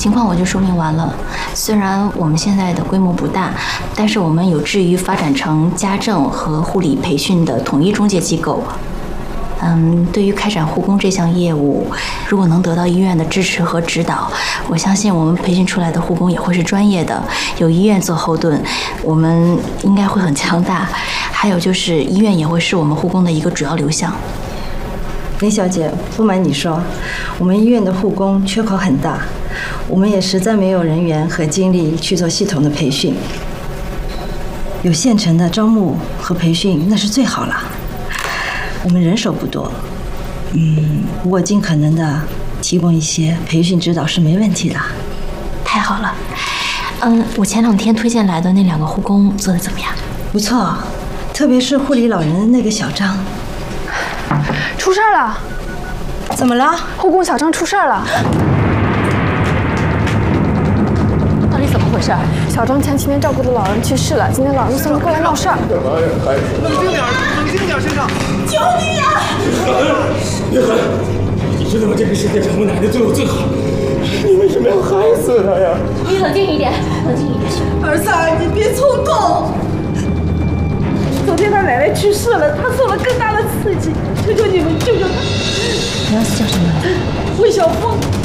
情况我就说明完了。虽然我们现在的规模不大，但是我们有志于发展成家政和护理培训的统一中介机构。对于开展护工这项业务，如果能得到医院的支持和指导，我相信我们培训出来的护工也会是专业的，有医院做后盾，我们应该会很强大。还有就是医院也会是我们护工的一个主要流向。 林小姐，不瞒你说，我们医院的护工缺口很大，我们也实在没有人员和精力去做系统的培训。有现成的招募和培训，那是最好了。我们人手不多，不过尽可能的提供一些培训指导是没问题的。 太好了，我前2天推荐来的那2个护工做得怎么样？ 不错，特别是护理老人的那个小张。 出事了！ 怎么了？ 护工小张出事了！ 到底怎么回事？ 小张前7天照顾的老人去世了，今天老人送过来闹事儿。 冷静点，冷静点，先生！ 救命啊！ 别喊！你知道这个世界上我奶奶对我最好，你为什么要害死她呀？ 你冷静一点，冷静一点。 儿子，你别冲动。昨天他奶奶去世了，他受了更大的刺激，求求你们救救他！ 你儿子叫什么？ 魏小凤。